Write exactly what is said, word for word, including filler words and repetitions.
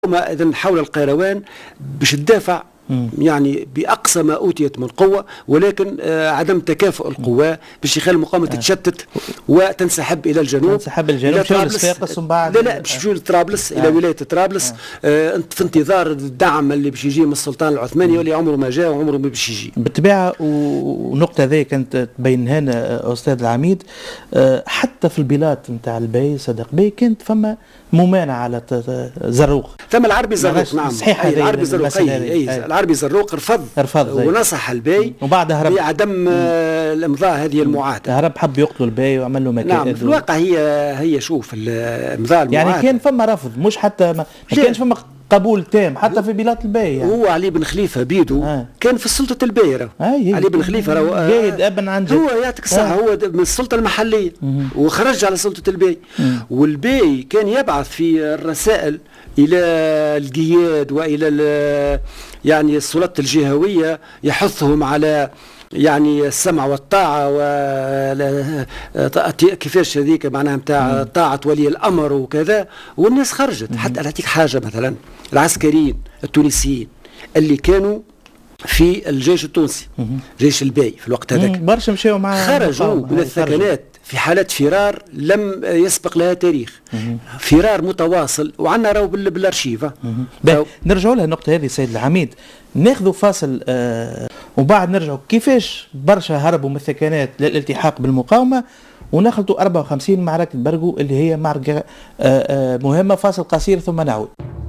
إذن حول القيروان باش تدافع يعني بأقصى ما أوتيت من قوة، ولكن آه عدم تكافؤ القوى باش يخلي المقاومة تتشتت وتنسحب إلى الجنوب. تنسحب الجنوب مشاو لصفاقس ومن بعد لا لا باش يمشيو لطرابلس، إلى ولاية طرابلس. آه أنت في انتظار الدعم اللي باش يجي من السلطان العثماني واللي عمره ما جاء وعمره ما باش يجي. بالطبيعة. ونقطة ذي كانت تبين هنا أستاذ العميد، آه حتى في البلاد نتاع البي صدق بي كانت فما ممانعة على زروق. ثم العربي زروق، نعم صحيح. أي العربي زروق أي, أي, أي العربي زروق رفض رفض ونصح البي وبعدها هرب بعدم الامضاء هذه المعاهدة. هرب، حب يقتل البي وعمل له مكائد. نعم في الواقع هي هي شوف امضاء المعاهدة يعني كان فما رفض، مش حتى ما كانش فما قبول تام حتى في بلاد البي. يعني هو علي بن خليفة بيدو آه. كان في السلطة البي راهو. آه علي بن خليفة راهو جيد ابن عن جد، هو يعطيك الصحة. آه. هو من السلطة المحلية وخرج على سلطة البي. والبي كان يبعث في الرسائل إلى القياد وإلى يعني السلطات الجهوية يحثهم على يعني السمع والطاعة، و كيفاش هذيك معناها نتاع طاعة ولي الأمر وكذا، والناس خرجت. حتى نعطيك حاجة مثلا، العسكريين التونسيين اللي كانوا في الجيش التونسي جيش البي في الوقت هذاك برشا مشاو مع خرجوا من الثكنات في حالات فرار لم يسبق لها تاريخ. فرار متواصل وعندنا راهو بالارشيف. نرجعوا لها النقطة هذه سيد العميد، ناخذوا فاصل آه وبعد نرجعوا كيفاش برشا هربوا من الثكنات للالتحاق بالمقاومة، ونخلطوا أربعة وخمسين معركة برقو اللي هي معركة آه آه مهمة. فاصل قصير ثم نعود.